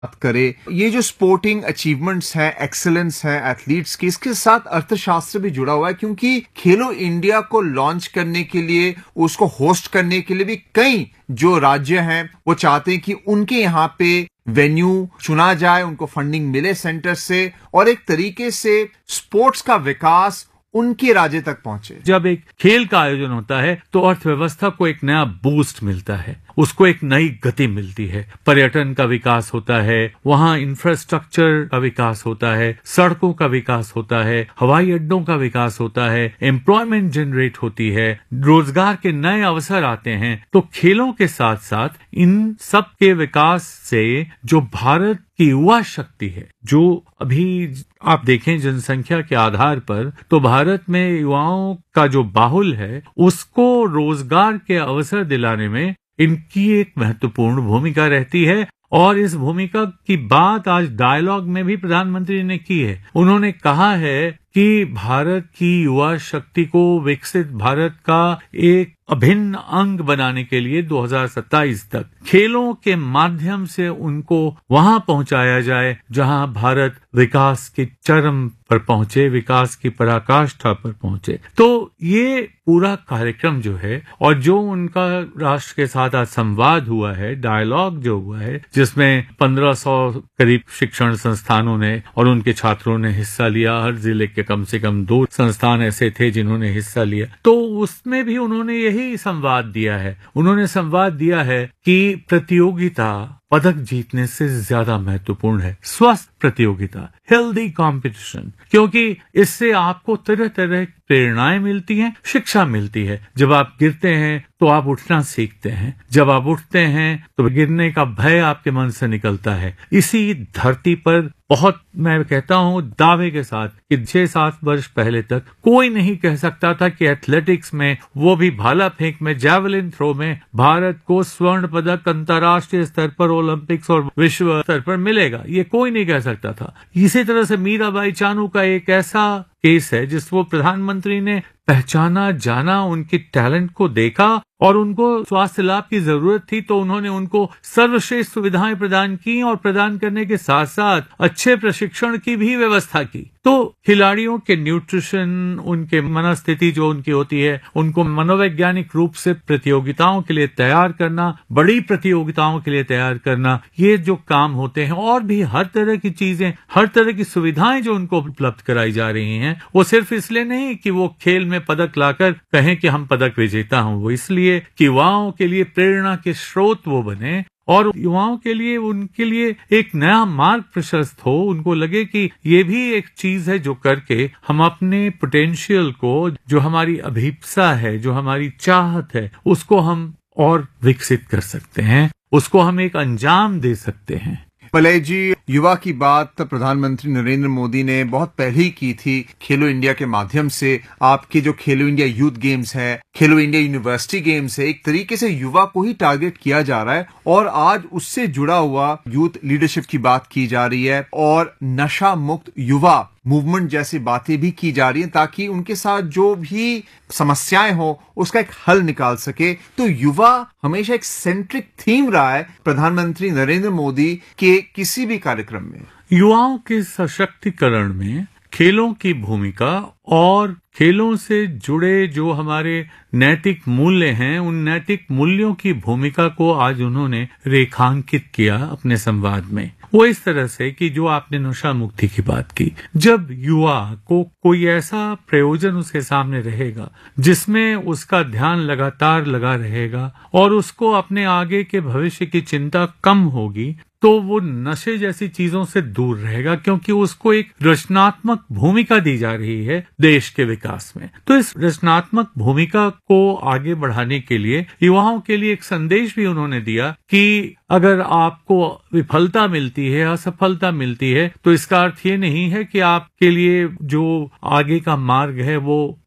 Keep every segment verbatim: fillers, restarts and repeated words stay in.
बात करें, ये जो स्पोर्टिंग अचीवमेंट्स हैं, एक्सीलेंस है एथलीट्स की, इसके साथ अर्थशास्त्र भी जुड़ा हुआ है, क्योंकि खेलो इंडिया को लॉन्च करने के लिए, उसको होस्ट करने के लिए भी कई जो राज्य हैं वो चाहते हैं कि उनके यहाँ पे वेन्यू चुना जाए, उनको फंडिंग मिले सेंटर से, और एक तरीके से स्पोर्ट्स का विकास उनके राज्य तक पहुंचे। जब एक खेल का आयोजन होता है तो अर्थव्यवस्था को एक नया बूस्ट मिलता है, उसको एक नई गति मिलती है, पर्यटन का विकास होता है, वहां इंफ्रास्ट्रक्चर का विकास होता है, सड़कों का विकास होता है, हवाई अड्डों का विकास होता है, एम्प्लॉयमेंट जनरेट होती है, रोजगार के नए अवसर आते हैं। तो खेलों के साथ साथ इन सब के विकास से जो भारत की युवा शक्ति है, जो अभी आप देखें जनसंख्या के आधार पर, तो भारत में युवाओं का जो बाहुल है उसको रोजगार के अवसर दिलाने में इनकी एक महत्वपूर्ण भूमिका रहती है। और इस भूमिका की बात आज डायलॉग में भी प्रधानमंत्री ने की है। उन्होंने कहा है कि भारत की युवा शक्ति को विकसित भारत का एक अभिन्न अंग बनाने के लिए दो हज़ार सत्ताईस तक खेलों के माध्यम से उनको वहां पहुंचाया जाए जहां भारत विकास के चरम पर पहुंचे, विकास की पराकाष्ठा पर पहुंचे। तो ये पूरा कार्यक्रम जो है और जो उनका राष्ट्र के साथ आज संवाद हुआ है, डायलॉग जो हुआ है, जिसमें पंद्रह सौ करीब शिक्षण संस्थानों ने और उनके छात्रों ने हिस्सा लिया, हर जिले के कम से कम दो संस्थान ऐसे थे जिन्होंने हिस्सा लिया, तो उसमें भी उन्होंने यही संवाद दिया है। उन्होंने संवाद दिया है कि प्रतियोगिता पदक जीतने से ज्यादा महत्वपूर्ण है, स्वस्थ प्रतियोगिता, हेल्दी कंपटीशन, क्योंकि इससे आपको तरह तरह की प्रेरणाएं मिलती हैं, शिक्षा मिलती है। जब आप गिरते हैं तो आप उठना सीखते हैं, जब आप उठते हैं तो गिरने का भय आपके मन से निकलता है। इसी धरती पर बहुत, मैं कहता हूं दावे के साथ, कि छह सात वर्ष पहले तक कोई नहीं कह सकता था कि एथलेटिक्स में, वो भी भाला फेंक में, जैवलिन थ्रो में, भारत को स्वर्ण पदक अंतर्राष्ट्रीय स्तर पर, ओलंपिक्स और विश्व स्तर पर मिलेगा। ये कोई नहीं कह सकता था। इसी तरह से मीराबाई चानू का एक ऐसा केस है जिसको प्रधानमंत्री ने पहचाना, जाना, उनके टैलेंट को देखा और उनको स्वास्थ्य लाभ की जरूरत थी तो उन्होंने उनको सर्वश्रेष्ठ सुविधाएं प्रदान की और प्रदान करने के साथ साथ अच्छे प्रशिक्षण की भी व्यवस्था की। तो खिलाड़ियों के न्यूट्रिशन, उनके मनस्थिति जो उनकी होती है, उनको मनोवैज्ञानिक रूप से प्रतियोगिताओं के लिए तैयार करना, बड़ी प्रतियोगिताओं के लिए तैयार करना, ये जो काम होते हैं, और भी हर तरह की चीजें, हर तरह की सुविधाएं जो उनको उपलब्ध कराई जा रही हैं, वो सिर्फ इसलिए नहीं कि वो खेल में पदक लाकर कहें कि हम पदक विजेता हूं, वो इसलिए कि युवाओं के लिए प्रेरणा के स्रोत वो बने और युवाओं के लिए, उनके लिए एक नया मार्ग प्रशस्त हो। उनको लगे कि ये भी एक चीज है जो करके हम अपने पोटेंशियल को, जो हमारी अभिप्सा है, जो हमारी चाहत है, उसको हम और विकसित कर सकते हैं, उसको हम एक अंजाम दे सकते हैं। पलय जी, युवा की बात प्रधानमंत्री नरेंद्र मोदी ने बहुत पहले ही की थी खेलो इंडिया के माध्यम से। आपके जो खेलो इंडिया यूथ गेम्स है, खेलो इंडिया यूनिवर्सिटी गेम्स है, एक तरीके से युवा को ही टारगेट किया जा रहा है और आज उससे जुड़ा हुआ यूथ लीडरशिप की बात की जा रही है और नशा मुक्त युवा मूवमेंट जैसी बातें भी की जा रही हैं ताकि उनके साथ जो भी समस्याएं हो उसका एक हल निकाल सके। तो युवा हमेशा एक सेंट्रिक थीम रहा है प्रधानमंत्री नरेंद्र मोदी के किसी भी कार्यक्रम में। युवाओं के सशक्तिकरण में खेलों की भूमिका और खेलों से जुड़े जो हमारे नैतिक मूल्य हैं, उन नैतिक मूल्यों की भूमिका को आज उन्होंने रेखांकित किया अपने संवाद में। वो इस तरह से कि जो आपने नशा मुक्ति की बात की, जब युवा को कोई ऐसा प्रयोजन उसके सामने रहेगा जिसमें उसका ध्यान लगातार लगा रहेगा और उसको अपने आगे के भविष्य की चिंता कम होगी, तो वो नशे जैसी चीजों से दूर रहेगा, क्योंकि उसको एक रचनात्मक भूमिका दी जा रही है देश के विकास में। तो इस रचनात्मक भूमिका को आगे बढ़ाने के लिए युवाओं के लिए एक संदेश भी उन्होंने दिया कि अगर आपको विफलता मिलती है, असफलता मिलती है, तो इसका अर्थ ये नहीं है कि आपके लिए जो आगे का मार्ग है वो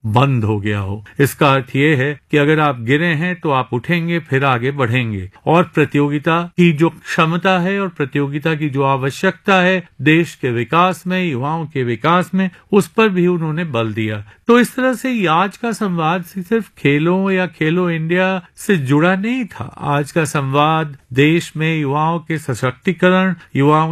बंद हो गया हो। इसका अर्थ ये है कि अगर आप गिरे हैं तो आप उठेंगे, फिर आगे बढ़ेंगे। और प्रतियोगिता की जो क्षमता है और प्रतियोगिता की जो आवश्यकता है देश के विकास में, युवाओं के विकास में, उस पर भी उन्होंने बल दिया। तो इस तरह से आज का संवाद सिर्फ खेलों या खेलो इंडिया से जुड़ा नहीं था। आज का संवाद देश में युवाओं के सशक्तिकरण, युवाओं